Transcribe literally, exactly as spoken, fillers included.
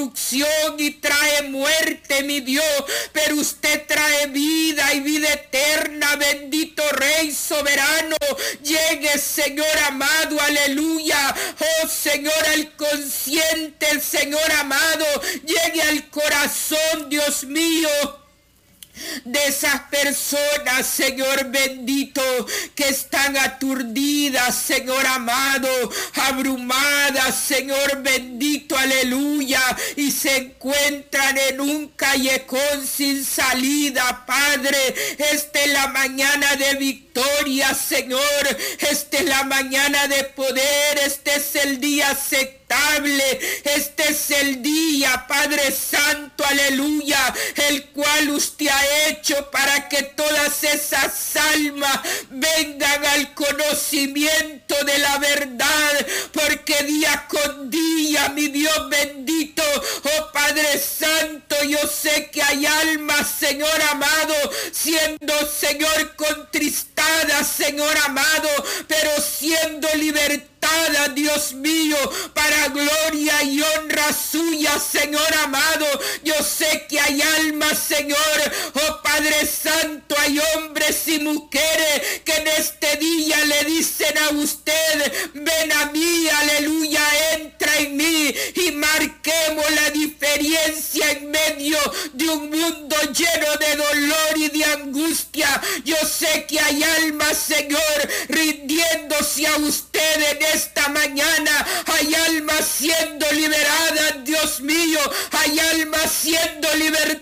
y trae muerte, mi Dios, pero usted trae vida y vida eterna. Bendito Rey soberano, llegue, Señor amado, aleluya. Oh Señor, al consciente, Señor amado, llegue al corazón, Dios mío, de esas personas, Señor bendito, que están aturdidas, Señor amado, abrumadas, Señor bendito, aleluya, y se encuentran en un callejón sin salida, Padre. Esta es la mañana de victoria, Señor, esta es la mañana de poder, este es el día aceptable. Este es el día, Padre Santo, aleluya, el cual usted ha hecho para que todas esas almas vengan al conocimiento de la verdad, porque día con día, mi Dios bendito, oh Padre Santo, yo sé que hay almas, Señor amado, siendo, Señor, contristadas, Señor amado, pero siendo libertadas, Dios mío, para gloria y honra suya, Señor amado. Yo sé que hay almas, Señor, oh Padre Santo, hay hombres y mujeres que en este día le dicen a usted: ven a mí, aleluya, entra en mí y marquemos la diferencia en medio de un mundo lleno de dolor y de angustia. Yo sé que hay almas, Señor, rindiéndose a usted en esta mañana. Hay almas siendo liberadas, Dios mío, hay almas siendo libertadas,